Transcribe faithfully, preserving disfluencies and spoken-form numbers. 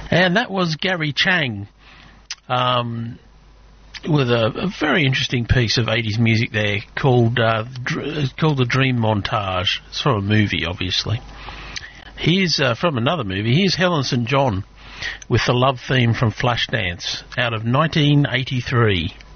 And that was Gary Chang, um, with a, a very interesting piece of eighties music there called uh, dr- called The Dream Montage. It's from a movie, obviously. Here's uh, from another movie. Here's Helen Saint John with the love theme from Flashdance out of nineteen eighty-three.